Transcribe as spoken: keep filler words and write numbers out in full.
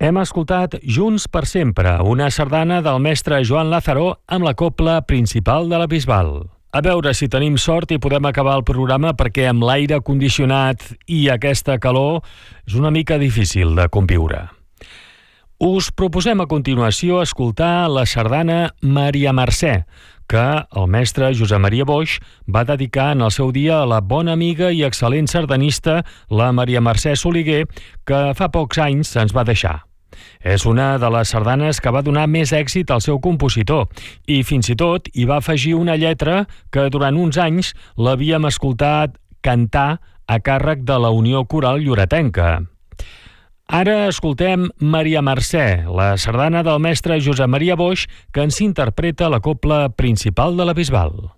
Hem escoltat Junts per sempre, una sardana del mestre Joan Lázaro amb la cobla principal de la Bisbal. A veure si tenim sort i podem acabar el programa, perquè amb l'aire condicionat i aquesta calor és una mica difícil de conviure. Us proposem a continuació escoltar la sardana Maria Mercè, que el mestre Josep Maria Boix va dedicar en el seu dia a la bona amiga i excel·lent sardanista, la Maria Mercè Soliguer, que fa pocs anys se'ns va deixar. És una de les sardanes que va donar més èxit al seu compositor i fins i tot hi va afegir una lletra que durant uns anys l'havíem escoltat cantar a càrrec de la Unió Coral Lloretenca. Ara escoltem Maria Mercè, la sardana del mestre Josep Maria Boix, que ens interpreta la cobla principal de la Bisbal.